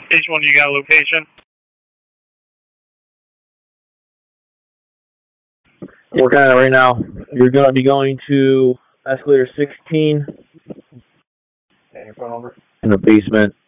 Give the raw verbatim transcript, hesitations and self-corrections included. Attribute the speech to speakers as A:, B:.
A: Page one, you got a location?
B: Working on it right now. You're going to be going to escalator sixteen. And your phone number? In the basement.